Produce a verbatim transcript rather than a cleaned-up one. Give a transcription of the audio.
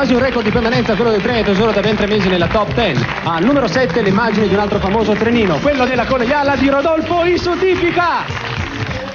Quasi un record di permanenza quello del treno tesoro da ben tre mesi nella top dieci. Al numero sette l'immagine di un altro famoso trenino, quello della collegiala di Rodolfo Isu Tipica.